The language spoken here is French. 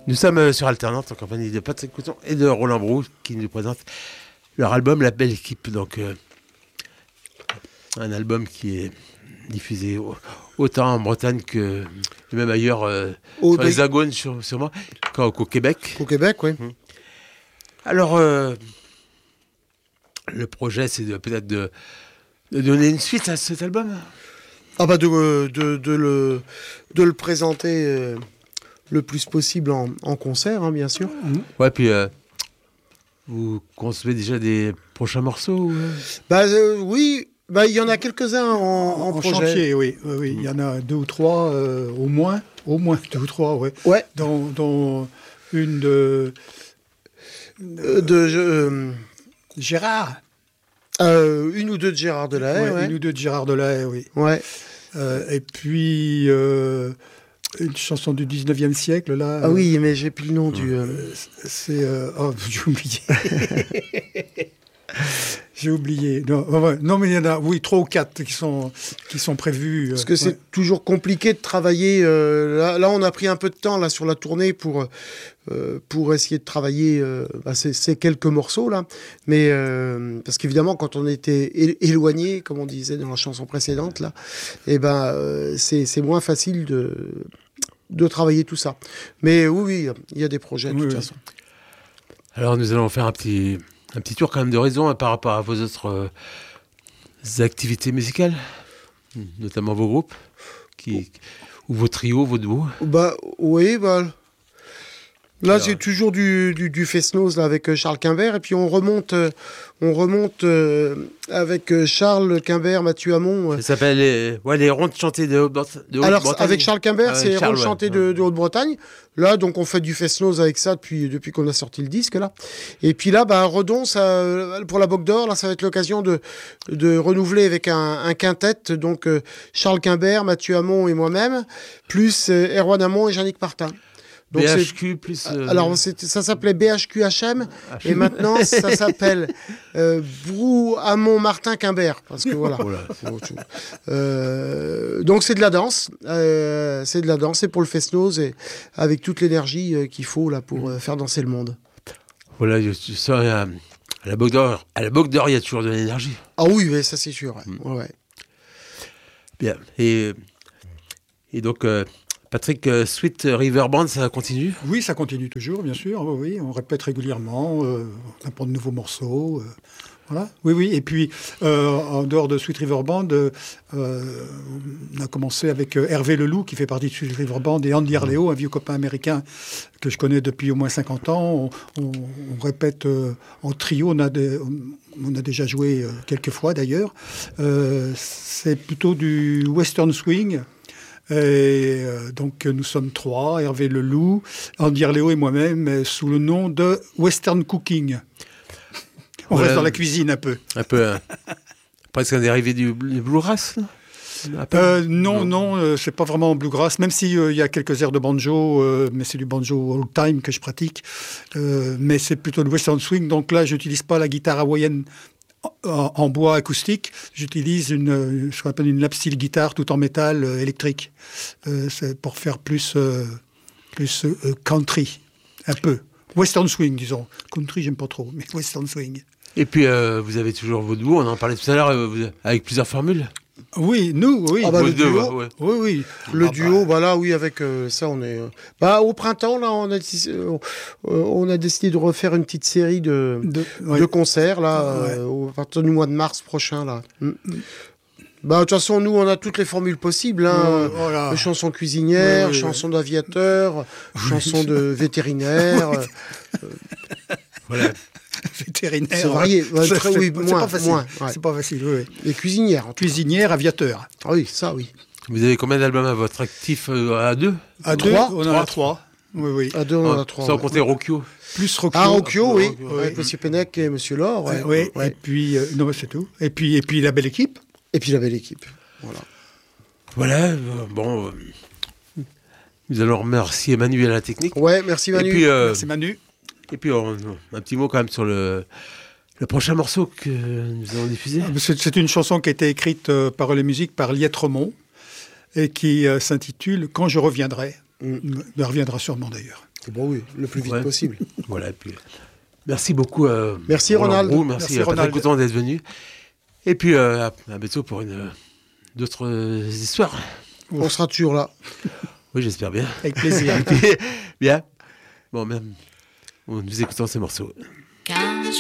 Nous sommes sur Alternante en compagnie de Patrick Couton et de Roland Brou qui nous présentent leur album La Belle Équipe. Donc, un album qui est diffusé autant en Bretagne que même ailleurs, sur l'Hexagone sûrement, qu'au Québec. Au Québec, oui. Alors, le projet, c'est peut-être de donner une suite à cet album. Ah bah de le présenter le plus possible en concert, hein, bien sûr. Ouais, puis vous concevez déjà des prochains morceaux oui, il y en a quelques-uns en projet. Chantier, oui. Il y en a 2 ou 3 au moins 2 ou 3, oui. Ouais. Dont une de Gérard. Une ou deux de Gérard Delahaye, ouais. Une ou deux de Gérard Delahaye, oui. Ouais. Et puis une chanson du 19e siècle, là. Ah oui, mais j'ai plus le nom du... C'est... oh, j'ai oublié. J'ai oublié. Non, mais il y en a, 3 ou 4 qui sont prévus. Parce que c'est toujours compliqué de travailler. Là, on a pris un peu de temps là, sur la tournée pour essayer de travailler ces quelques morceaux là. Mais parce qu'évidemment, quand on était éloigné, comme on disait dans la chanson précédente, là, c'est moins facile de travailler tout ça. Mais oui, il y a des projets de toute façon. Alors, nous allons faire un petit tour quand même de raison par rapport à vos autres activités musicales, notamment vos groupes, ou vos trios, vos duos. Là, j'ai toujours du Fest-Noz avec Charles Quimber, et puis on remonte avec Charles Quimber, Mathieu Hamon. Ça s'appelle les rondes chantées de Haute-Bretagne. Alors, avec Charles Quimber, c'est les rondes chantées de Haute-Bretagne. Là, donc, on fait du Fest-Noz avec ça depuis qu'on a sorti le disque, là. Et puis là, Redon, pour la Boque d'Or, là, ça va être l'occasion de renouveler avec un quintet, donc Charles Quimber, Mathieu Hamon et moi-même, plus Erwan Hamon et Yannick Martin. Donc BHQ plus... Alors, ça s'appelait BHQHM, et maintenant, ça s'appelle Brou, Hamon, Martin, Quimber, parce que voilà. C'est autre chose. Donc, c'est de la danse. C'est pour le Fest-Noz, et avec toute l'énergie qu'il faut là, pour faire danser le monde. Voilà, je sens à la Boque d'Or, il y a toujours de l'énergie. Ah oui, ça c'est sûr. Ouais. Bien. Et donc... Patrick, Sweet River Band, ça continue ? Oui, ça continue toujours, bien sûr. Oui, on répète régulièrement, on apprend de nouveaux morceaux. Voilà. Oui. Et puis, en dehors de Sweet River Band, on a commencé avec Hervé Leloup, qui fait partie de Sweet River Band, et Andy Arleo, un vieux copain américain que je connais depuis au moins 50 ans. On répète en trio. On a déjà joué quelques fois, d'ailleurs. C'est plutôt du western swing. Et donc nous sommes 3, Hervé Leloup, Andy Arleo et moi-même, sous le nom de Western Cooking. On reste dans la cuisine un peu. Un peu, presque un dérivé du bluegrass. Non, c'est pas vraiment bluegrass, même s'il y a quelques airs de banjo, mais c'est du banjo old time que je pratique. Mais c'est plutôt le western swing, donc là j'utilise pas la guitare hawaïenne en bois acoustique, j'utilise ce qu'on appelle une lap steel guitare tout en métal électrique. C'est pour faire plus country, un peu. Western swing, disons. Country, j'aime pas trop, mais western swing. Et puis, vous avez toujours vos duos, on en parlait tout à l'heure, avec plusieurs formules. Oui, nous, oui. Le duo, ouais. Oui. Le duo, là, oui, avec ça, on est... au printemps, là, on a décidé de refaire une petite série de concerts, là, à partir du mois de mars prochain, là. De toute façon, nous, on a toutes les formules possibles, hein. Les chansons cuisinières, chansons d'aviateurs, chansons de vétérinaires. Voilà. Vétérinaire. C'est varié. C'est pas facile. C'est pas facile, oui. Les cuisinières. Cuisinières, aviateurs. Ah oui, ça, oui. Vous avez combien d'albums à votre actif à 2 ? À 2, on en a 3. Oui. À 2, on en a 3. Sans compter Rocchio. Plus Rocchio. Ah, Rocchio, oui. Avec M. Pennec et M. Laure. Oui. Et puis, non, c'est tout. Et puis la belle équipe. Voilà. Bon. Nous allons remercier Manu à la technique. Ouais, merci Manu. Et puis, merci Manu. Et puis, un petit mot quand même sur le prochain morceau que nous allons diffuser. C'est une chanson qui a été écrite paroles et musique par Liette Remond et qui s'intitule « Quand je reviendrai ». Elle reviendra sûrement d'ailleurs. Bon, oui, le plus vite Ouais. possible. Voilà, et puis, merci beaucoup. Merci, Roland Ronald. Roux, merci Merci, Patrick Ronald. Coutan d'être venu. Et puis, à bientôt pour d'autres histoires. On sera toujours là. Oui, j'espère bien. Avec plaisir. Bien. Bon, même, en nous écoutant ces morceaux.